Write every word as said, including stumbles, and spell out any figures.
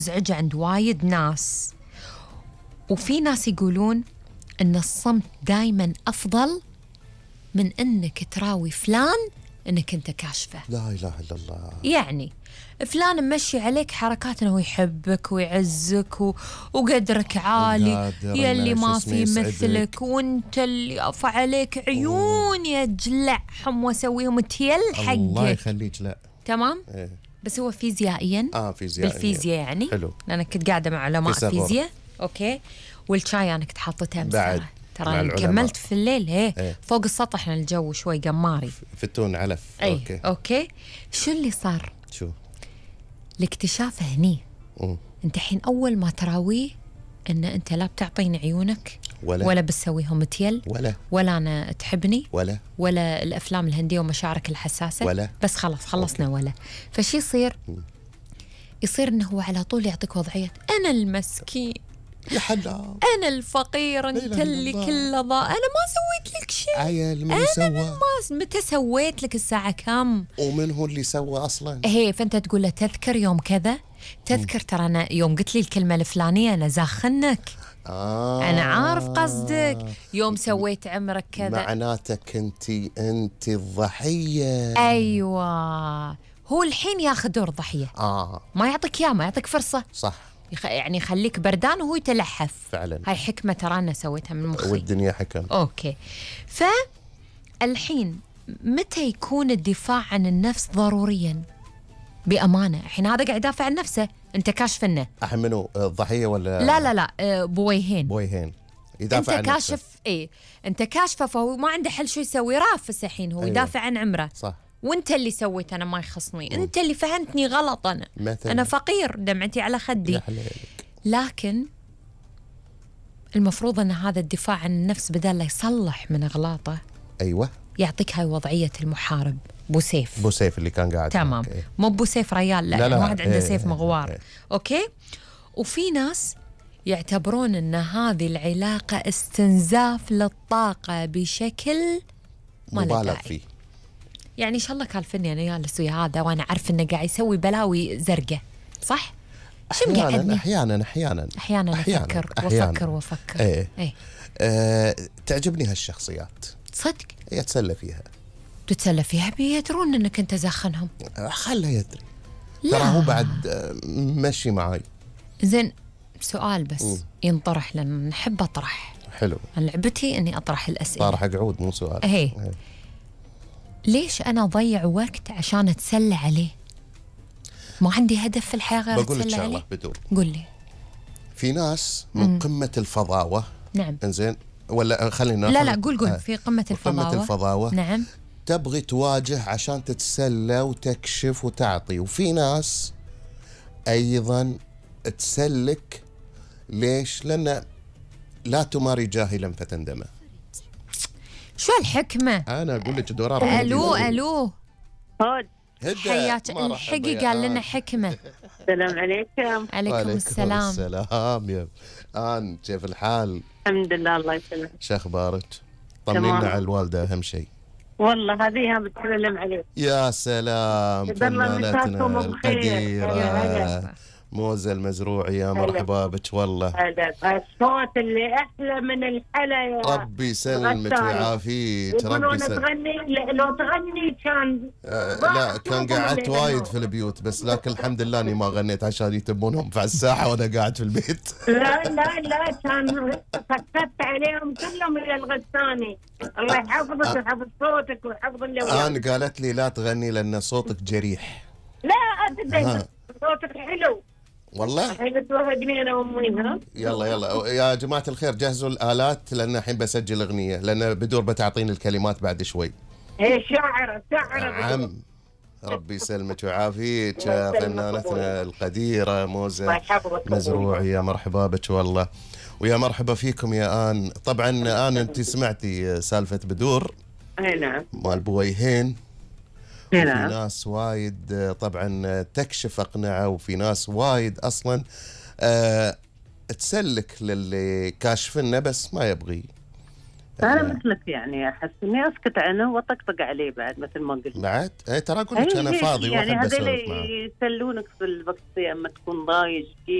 مزعجة عند وايد ناس، وفي ناس يقولون أن الصمت دايما أفضل من أنك تراوي فلان أنك أنت كاشفه. لا إله إلا الله. يعني فلان ممشي عليك حركات أنه يحبك ويعزك و... وقدرك عالي، يلي ما في مثلك، وانت اللي أفع عليك عيون يجلعهم واسويهم تيل حقك. الله يخليك. لا تمام. إيه. بس هو فيزيائيا اه فيزيائيا بالفيزياء يعني. حلو. لأنا كنت قاعدة مع علماء فيزياء. اوكي. والشاي أنا كنت حاطتها بعد ترى كملت في الليل هي ايه. فوق السطح الجو شوي قماري في التون علف. أي. اوكي اوكي. شو اللي صار؟ شو الاكتشاف هني. مم. انت الحين اول ما تراويه ان انت لا بتعطيني عيونك ولا ولا بتسويهم تيل ولا ولا انا تحبني ولا ولا الافلام الهنديه ومشاعرك الحساسه ولا. بس خلاص خلصنا. أوكي. ولا فشي يصير يصير انه هو على طول يعطيك وضعيه انا المسكين يا حلا انا الفقير انت اللي كل ضاء، انا ما سويت لك شيء. عيل من انا سوى؟ ما متى سويت لك الساعه كم؟ ومن هو اللي سوى اصلا؟ هي فانت تقول له تذكر يوم كذا، تذكر ترى انا يوم قلت لي الكلمه الفلانيه انا زاخنك. آه. انا عارف قصدك يوم سويت عمرك كذا. معناتك انت انت الضحيه. ايوه هو الحين ياخذ دور ضحيه. اه ما يعطيك اياه، ما يعطيك فرصه. صح. يخ... يعني يخليك بردان وهو يتلحف. فعلا. هاي حكمه ترى انا سويتها من مخي. والدنيا حكم. اوكي. فالحين متى يكون الدفاع عن النفس ضروريا؟ بامانه الحين هذا قاعد يدافع عن نفسه، انت كاشف انه الحين منو الضحيه ولا؟ لا لا لا بويهين. بويهين يدافع انت عن كاشف نفسه. ايه انت كاشفه، فهو ما عنده حل شو يسوي، رافس الحين هو. أيوة. يدافع عن عمره. صح. وانت اللي سويت انا ما يخصني. م. انت اللي فهمتني غلط. انا مثلا. انا فقير دمعتي على خدي. لكن المفروض ان هذا الدفاع عن النفس بدل لا يصلح من اغلاطه ايوه يعطيك هاي وضعيه المحارب. بوسيف بوسيف اللي كان قاعد. تمام. مو بوسيف ريال، لا, لا, لا. واحد عنده ايه سيف مغوار. ايه. اوكي. وفي ناس يعتبرون ان هذه العلاقه استنزاف للطاقه بشكل ما له مبالغ داعي. فيه. يعني ان شاء الله كالفني انا جالس ويا هذا وانا عارف انه قاعد يسوي بلاوي زرقاء، صح؟ شو مقعدني؟ احيانا احيانا احيانا احيانا افكر أحياناً. وافكر وافكر. ايه, ايه. آه، تعجبني هالشخصيات صدق؟ هي اتسلى فيها. تتسلى فيها بيدرون انك انت زاخنهم. خله يدري. لا ترى هو بعد مشي معاي. زين سؤال بس م. ينطرح لان نحب اطرح. حلو. انا لعبتي اني اطرح الاسئله. طارح قعود مو سؤال. هي. هي. ليش انا اضيع وقت عشان اتسلى عليه؟ ما عندي هدف في الحياه غير بقول لك اتسلى شغله عليه. بدور. قول لي. في ناس من م. قمه الفضاوه. نعم. انزين ولا خلينا لا لا قول قول. آه. في قمه الفضاوه. قمه الفضاوه. نعم. تبغي تواجه عشان تتسلى وتكشف وتعطي، وفي ناس ايضا تسلك. ليش؟ لان لا تماري جاهلا فتندمه. شو الحكمه؟ انا اقول لك دورار. الو الو هود حياك. الحقي قال لنا حكمه. السلام عليكم. عليكم السلام. السلام يا آن، كيف الحال؟ الحمد لله الله يسلمك. شو اخبارك؟ طمنينا على الوالده اهم شيء. والله هذه بتسلم عليك. يا سلام فنانتنا القديرة موزة المزروعي، يا مرحبا بك والله. هذا الصوت اللي احلى من الحلا يا ربي يسلمك ويعافيك. ربي يسلمك. تغني لو تغني كان آه لا كان قعدت وايد في البيوت، بس لكن الحمد لله اني ما غنيت عشان يتبونهم في الساحه وانا قاعد في البيت. لا لا لا كان سكتت عليهم كلهم الى الغساني. الله يحفظك ويحفظ صوتك ويحفظ اللي انا قالت لي لا تغني لان صوتك جريح. لا ابدا صوتك حلو والله. الحين توهقني انا وامي. ها يلا يلا يا جماعه الخير جهزوا الالات لان الحين بسجل اغنيه، لان بدور بتعطيني الكلمات بعد شوي. ايه شاعره شاعره. عم ربي يسلمك ويعافيك يا فنانتنا القديره موزة مزروعي، يا مرحبا بك والله. ويا مرحبا فيكم يا آن. طبعا آن انت سمعتي سالفه بدور. اي نعم. مال بويهين. في ناس وايد طبعا تكشف أقنعة، وفي ناس وايد أصلا أه تسلك للي كاشفنا بس ما يبغي انا مثلك يعني احس اني اسكت عنه واطقطق عليه بعد مثل ما قلت بعد اي ترى اقول لك انا فاضي يعني واحب هذول اسولف معه. يسلونك في الوقت اما تكون ضايج